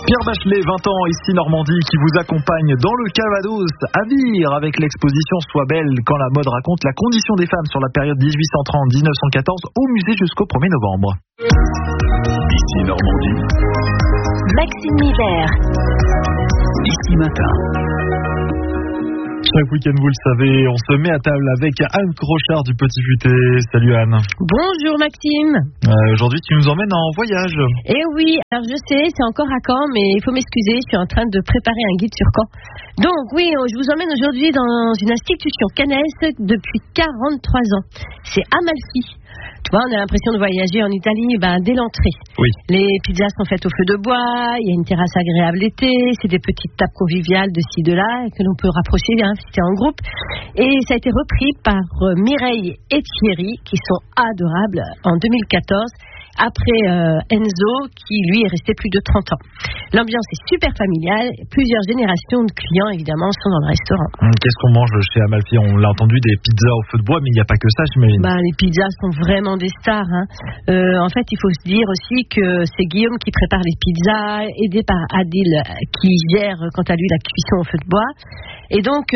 Pierre Bachelet, 20 ans, ici Normandie, qui vous accompagne dans le Calvados à Vire avec l'exposition Sois belle quand la mode raconte la condition des femmes sur la période 1830-1914 au musée jusqu'au 1er novembre. Ici Normandie. Maxime Hiver. Ici Matin. Chaque week-end, vous le savez, on se met à table avec Anne Crochard du Petit Futé. Salut Anne. Bonjour Maxime. Aujourd'hui, tu nous emmènes en voyage. Eh oui, alors je sais, c'est encore à Caen, mais il faut m'excuser, je suis en train de préparer un guide sur Caen. Donc oui, je vous emmène aujourd'hui dans une institution canaise depuis 43 ans. C'est Amalfi. Tu vois, on a l'impression de voyager en Italie dès l'entrée. Oui. Les pizzas sont faites au feu de bois, il y a une terrasse agréable l'été, c'est des petites tables conviviales de ci, de là, que l'on peut rapprocher si c'est en groupe. Et ça a été repris par Mireille et Thierry, qui sont adorables, en 2014. Après Enzo, qui lui est resté plus de 30 ans. L'ambiance est super familiale, plusieurs générations de clients évidemment sont dans le restaurant. Qu'est-ce qu'on mange chez Amalfi? On l'a entendu, des pizzas au feu de bois, mais il n'y a pas que ça, j'imagine. Les pizzas sont vraiment des stars. En fait, il faut se dire aussi que c'est Guillaume qui prépare les pizzas, aidé par Adil qui gère quant à lui la cuisson au feu de bois. Et donc,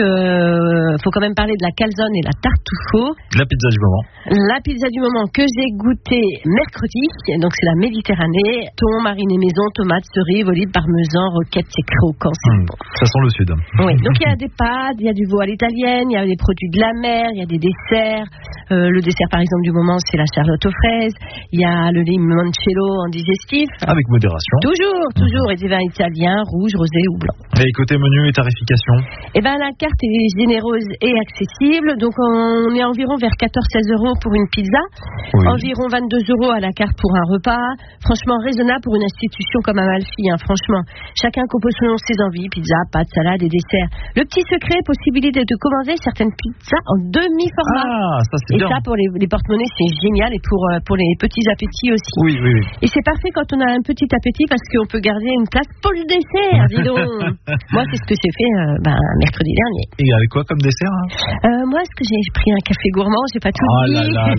faut quand même parler de la calzone et la tartufo. La pizza du moment. La pizza du moment que j'ai goûtée mercredi. Donc c'est la Méditerranée, thon, mariné maison, tomates, cerises, olives, parmesan, roquettes, c'est croquant, c'est bon. Ça sent le sud. Oui, donc il y a des pâtes, il y a du veau à l'italienne, il y a des produits de la mer, il y a des desserts. Le dessert par exemple du moment c'est la charlotte aux fraises, il y a le limoncello en digestif. Avec modération. Toujours, et des vins italiens, rouge, rosé ou blanc. Et côté menu et tarification? La carte est généreuse et accessible, donc on est environ vers 14-16 euros pour une pizza, oui. Environ 22 euros à la carte pour un repas, franchement raisonnable pour une institution comme Amalfi, franchement. Chacun compose selon ses envies, pizza, pâtes, salade et desserts. Le petit secret, possibilité de commander certaines pizzas en demi-format. Ah, ça c'est et bien. Ça pour les porte-monnaies c'est génial, et pour les petits appétits aussi. Oui. Et c'est parfait quand on a un petit appétit parce qu'on peut garder une place pour le dessert, dis donc. Moi c'est ce que j'ai fait mercredi dernier. Et avec quoi comme dessert? Moi j'ai pris un café gourmand, j'ai pas tout dit.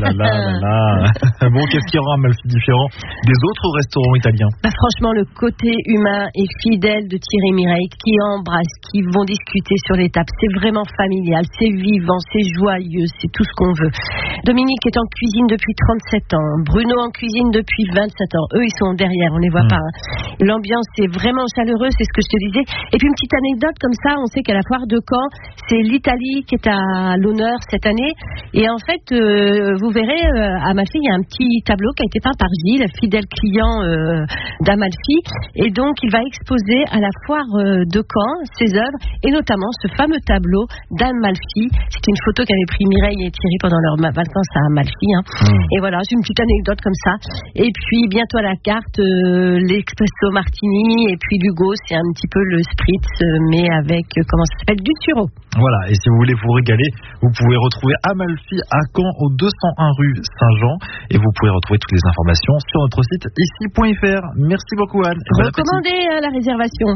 Là. Bon, qu'est-ce qu'il y aura à Amalfi différent des autres restaurants italiens? Franchement, le côté humain et fidèle de Thierry et Mireille qui embrassent, qui vont discuter sur les tables, c'est vraiment familial, c'est vivant, c'est joyeux, c'est tout ce qu'on veut. Dominique est en cuisine depuis 37 ans, Bruno en cuisine depuis 27 ans. Eux, ils sont derrière, on les voit pas. L'ambiance est vraiment chaleureuse, c'est ce que je te disais. Et puis une petite anecdote comme ça, on sait qu'à la foire de Caen, c'est l'Italie qui est à l'honneur cette année. Et en fait, vous verrez, à Amalfi, il y a un petit tableau qui a été peint par Gilles, fidèle client d'Amalfi. Et donc, il va exposer à la foire de Caen ses œuvres, et notamment ce fameux tableau d'Amalfi. C'était une photo qu'avaient pris Mireille et Thierry pendant leur vacances à Amalfi. Et voilà, c'est une petite anecdote comme ça. Et puis, bientôt à la carte, l'espresso martini, et puis l'Hugo, c'est un petit peu le spritz, mais avec, comment ça s'appelle, du sureau. Voilà, et si vous voulez vous régaler, vous pouvez retrouver Amalfi à Caen, au 201 rue Saint-Jean, et vous pouvez retrouver toutes les informations sur notre site ici.fr. Merci beaucoup Anne. Recommandez la réservation.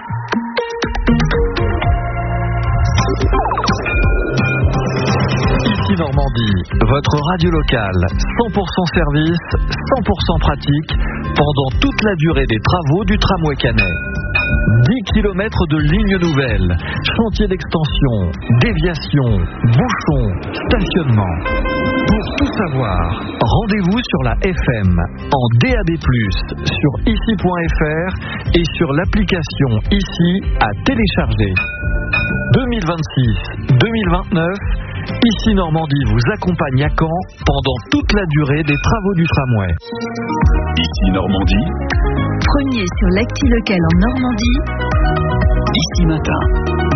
Ici Normandie, votre radio locale, 100% service, 100% pratique, pendant toute la durée des travaux du tramway canet. 10 km de lignes nouvelles, chantier d'extension, déviation, bouchons, stationnement. Pour tout savoir, rendez-vous sur la FM, en DAB+, sur ici.fr et sur l'application Ici à télécharger. 2026-2029, Ici Normandie vous accompagne à Caen pendant toute la durée des travaux du tramway. Ici Normandie. Premier sur l'actu local en Normandie. Ici Matin.